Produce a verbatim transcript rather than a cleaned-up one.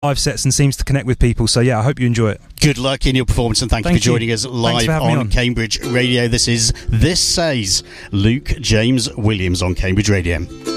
live sets and seems to connect with people. So yeah, I hope you enjoy it. Good luck in your performance, and thank, thank you for joining you. us live for on, on Cambridge Radio. This is This Says Luke James Williams on Cambridge Radio.